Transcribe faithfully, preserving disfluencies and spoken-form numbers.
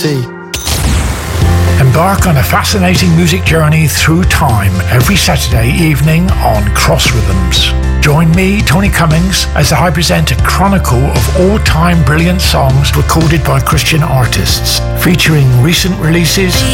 T. Embark on a fascinating music journey through time every Saturday evening on Cross Rhythms. Join me, Tony Cummings, as I present a chronicle of all-time brilliant songs recorded by Christian artists, featuring recent releases,